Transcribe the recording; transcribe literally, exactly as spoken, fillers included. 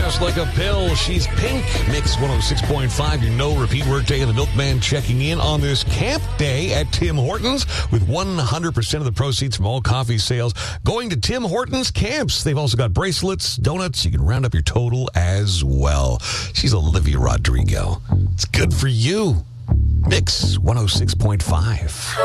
just like a pill. She's pink. Mix one oh six point five. Your no repeat workday, and the milkman checking in on this camp day at Tim Hortons with one hundred percent of the proceeds from all coffee sales going to Tim Hortons camps. They've also got bracelets, donuts. You can round up your total as well. She's Olivia Rodrigo. It's good for you. Mix one oh six point five.